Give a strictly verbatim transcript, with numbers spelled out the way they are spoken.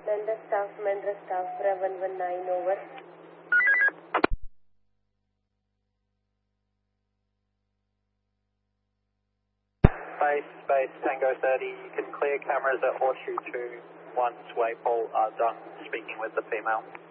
Mandra staff, Mandra staff, Bra one one nine, over. Base, base, Tango thirty, you can clear cameras at Horseshoe two once Waypole are done speaking with the female.